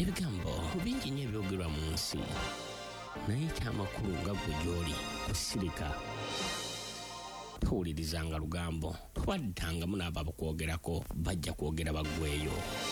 ebigambo bingi nnyo ebyogerwa mu nsi naye ekyamakulu nga gwe gy'oli kusirika towulirizanga lugambo twaddangamu n'abo abakwogerako bajja kwogera baggweeyo.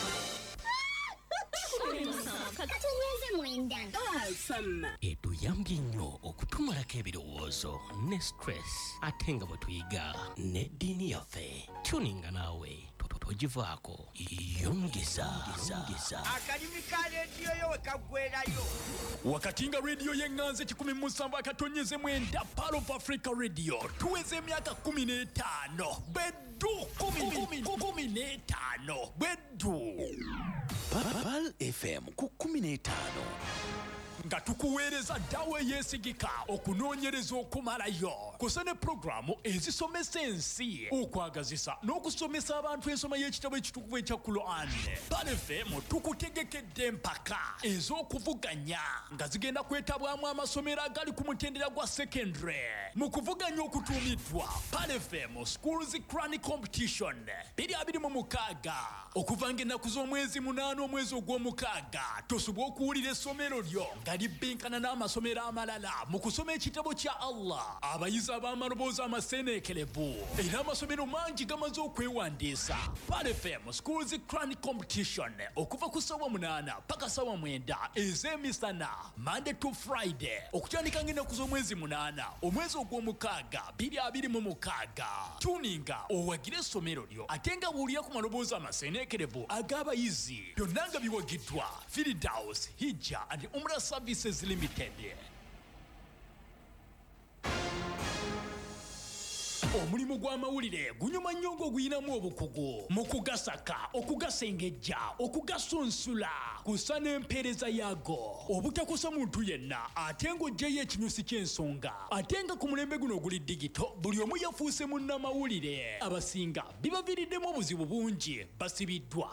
Etuyambye nnyo okutumalako ebirowoozo ne stress ate nga bwe tuyiga n'eddiini yaffe tuninga naawe togivaako yongeza akalimi ka rediyo yo wekaggwerayo wakati nga rediyo y'eŋŋanze 17.9 Pearl of Africa Radio tuweze emyaka 15 beddu 15 beddu Pearl FM ku 15 nga tukuweereza ddawo eyeesigika okunoonyereza okumalayo kusa ne pulogulaamu ezisomesa ensi okwagazisa n'okusomesa abantu ensoma y'ekitabo ekitukuvu ekya Quran. Pearl FM tukutegekedde empaka ez'okuvuganya nga zigenda kwetabwamu amasomero agali ku mutendera gwa secondary mu kuvuganya okutuumiddwa Pearl FM Schools Quran Competition 2026 okuva ng'ennaku z'omwezi 8 omwezi ogw'omukaaga tosobwa okuwulira essomero lyo libinkana n'amasomero amalala mu kusoma ekitabo kya Allah abayizi ab'amaloboozi amaseeneekerevu era amasomero mangi gamaze okwewandiisa. Pearl FM Schools Quran Competition okuva ku ssaawa 8 paka ssaawa 9 ez'emisana Monday to Friday okutandika ng'ennaku z'omwezi 8 omwezi ogw'omukaaga 2026. Tuninga owagire essomero lyo ate nga buulira ku maloboozi amaseeneekerevu ag'abayizi byonna nga biwagiddwa Firdaus Hijja and Umrah Services Limited. Omulimu gw'amawulire gunyuma nnyo ng'oguyinamu obukugu mu kugasaka okugasengejja okugasunsula kusa n'empeereza yaago obutakosa muntu yenna ate ng'oggyeyo ekinyusi ky'ensonga ate nga ku mulembe guno oguli digito buli omu yafuuse munnamawulire abasinga bibaviiriddemu obuzibu bungi basibiddwa